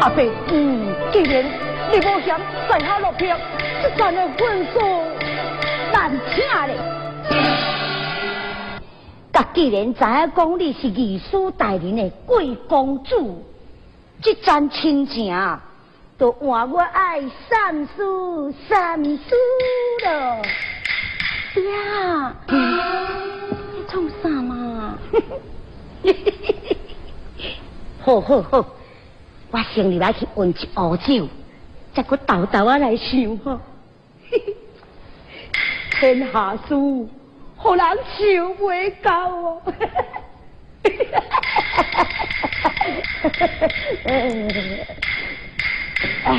阿伯，既然你无嫌在下落魄，这咱的分数难请咧。甲既然知影讲你是御史大人的贵公主，这桩亲情都换我爱三思三思了。呀，你创啥嘛？好好好，我先入来去温一壶酒，再搁豆豆来想吼。天下事，互人想袂到哦。